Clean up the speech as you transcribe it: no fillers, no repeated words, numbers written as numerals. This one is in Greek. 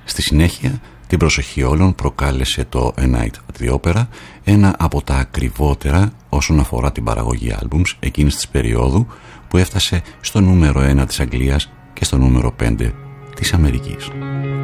Στη συνέχεια την προσοχή όλων προκάλεσε το A Night at the Opera, ένα από τα ακριβότερα όσον αφορά την παραγωγή άλμπουμς εκείνης της περίοδου, που έφτασε στο νούμερο 1 της Αγγλίας και στο νούμερο 5 της Αμερικής.